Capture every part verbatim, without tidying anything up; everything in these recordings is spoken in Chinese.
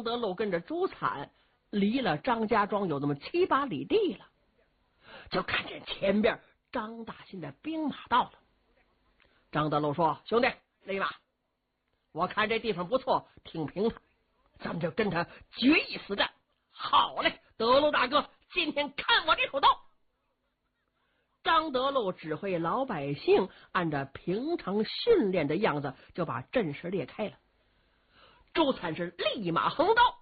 张德禄跟着朱灿离了张家庄有那么七八里地了，就看见前边张大新的兵马到了。张德禄说：“兄弟，立马，我看这地方不错，挺平坦，咱们就跟他决一死战。”好嘞，德禄大哥，今天看我这口刀。张德禄指挥老百姓按照平常训练的样子，就把阵势列开了。朱灿是立马横刀，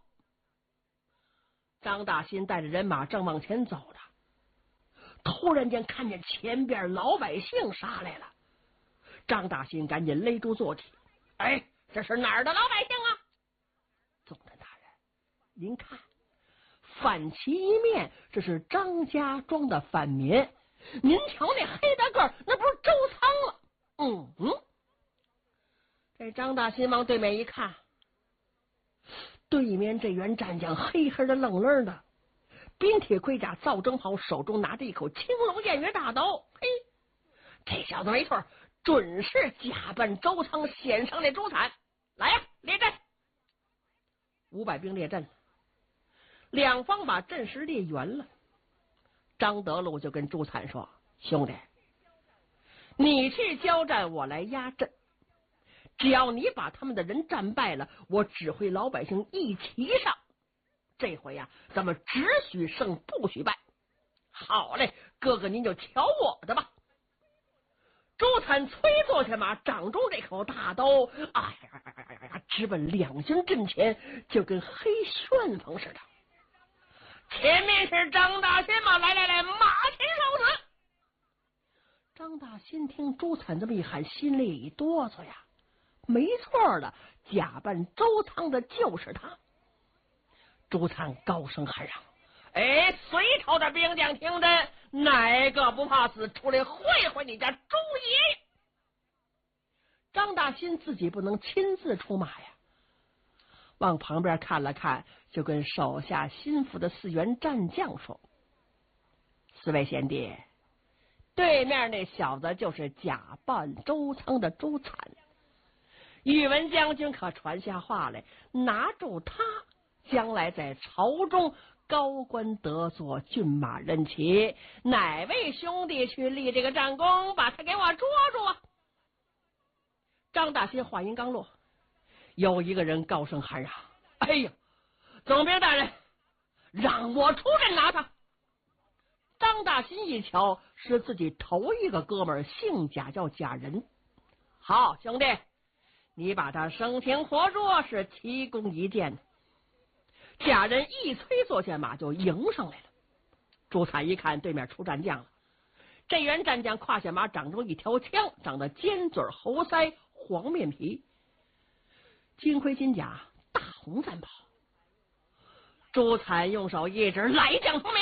张大新带着人马正往前走着，突然间看见前边老百姓杀来了。张大新赶紧勒住坐骑：“哎，这是哪儿的老百姓啊？”总督大人，您看，反旗一面，这是张家庄的反民。您瞧那黑大个，那不是周仓了？嗯嗯。这张大新往对面一看，对面这员战将黑黑的愣愣的，冰铁盔甲，造征袍，手中拿着一口青龙偃月大刀。嘿，这小子没错，准是假扮周仓显上的朱灿。来呀，列阵！五百兵列阵了，两方把阵势列圆了。张德禄就跟朱灿说：“兄弟，你去交战，我来压阵。只要你把他们的人战败了，我指挥老百姓一齐上。这回呀、啊，咱们只许胜，不许败。好嘞，哥哥您就瞧我的吧。”朱灿催坐下马，掌中这口大刀，哎呀呀呀呀，直奔两军阵前，就跟黑旋风似的。前面是张大新嘛，来来来，马前受死！张大新听朱灿这么一喊，心里一哆嗦呀，没错了，假扮周仓的就是他。朱灿高声喊嚷：“哎，隋朝的兵将听着，哪个不怕死？出来会会你家朱爷爷！”张大新自己不能亲自出马呀，往旁边看了看，就跟手下心腹的四员战将说：“四位贤弟，对面那小子就是假扮周仓的朱灿。宇文将军可传下话来，拿住他，将来在朝中高官得坐，骏马任骑。哪位兄弟去立这个战功，把他给我捉住啊！”张大新话音刚落，有一个人高声喊嚷：“哎呀，总兵大人，让我出阵拿他！”张大新一瞧，是自己头一个哥们儿，姓贾，叫贾仁。好，兄弟，你把他生擒活捉，是奇功一件。贾仁一催坐下马，就迎上来了。朱灿一看对面出战将了，这员战将胯下马，掌中一条枪，长得尖嘴猴腮，黄面皮，金盔金甲，大红战袍。朱灿用手一指：“来将同名。”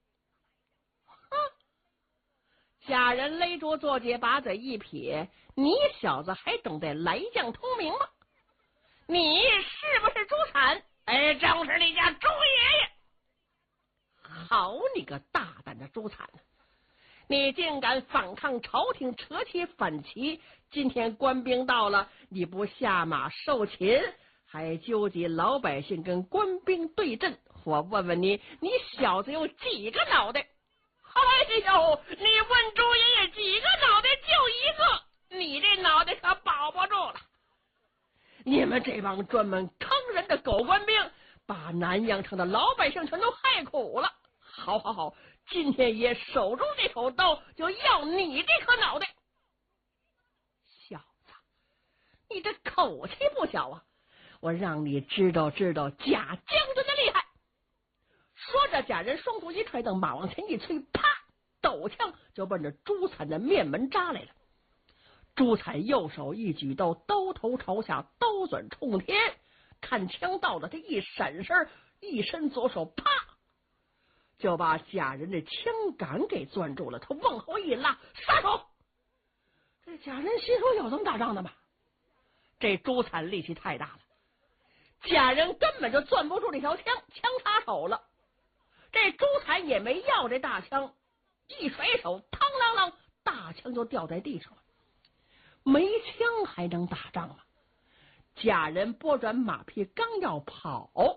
贾仁勒住坐骑，把嘴一撇：“你小子还懂得来将通名吗？你是不是朱灿？”“哎，正是你家朱爷爷。”“好你个大胆的朱灿，你竟敢反抗朝廷，扯起反旗！今天官兵到了，你不下马受擒，还纠集老百姓跟官兵对阵。我问问你，你小子有几个脑袋？”“哎呦，你问朱爷爷几个脑袋？就一个，你这脑袋可保不住了。你们这帮专门坑人的狗官兵，把南阳城的老百姓全都害苦了。好好好，今天爷手中这口刀就要你这颗脑袋。”“小子，你这口气不小啊！我让你知道知道贾将军的厉害。”说着，贾仁双手一踹，等马往前一催，啪，抖枪就奔着朱灿的面门扎来了。朱灿右手一举刀，刀头朝下，刀嘴冲天，看枪到了，他一闪身，一伸左手，啪，就把贾仁的枪杆给攥住了。他往后一拉，撒手。这贾仁心说：“有这么打仗的吗？”这朱灿力气太大了，贾仁根本就攥不住这条枪，枪插手了。这朱灿也没要这大枪，一甩手，嘡啷啷，大枪就掉在地上了。没枪还能打仗吗？贾仁拨转马匹，刚要跑，